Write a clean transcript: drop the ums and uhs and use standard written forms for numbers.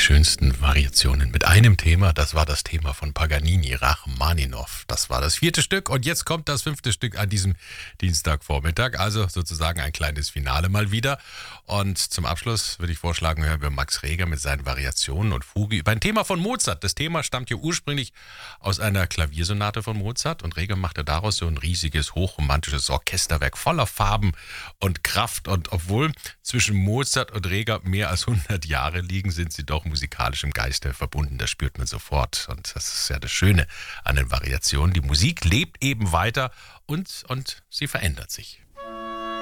schönsten Variationen mit einem Thema. Das war das Thema von Paganini, Rachmaninow. Das war das 4. Stück und jetzt kommt das 5. Stück an diesem Dienstagvormittag. Also sozusagen ein kleines Finale mal wieder. Und zum Abschluss würde ich vorschlagen, hören wir Max Reger mit seinen Variationen und Fuge über ein Thema von Mozart. Das Thema stammt ja ursprünglich aus einer Klaviersonate von Mozart und Reger machte daraus so ein riesiges, hochromantisches Orchesterwerk voller Farben und Kraft. Und obwohl zwischen Mozart und Reger mehr als 100 Jahre liegen, sind sie doch musikalisch im Geiste verbunden. Das spürt man sofort. Und das ist ja das Schöne an den Variationen. Die Musik lebt eben weiter und sie verändert sich.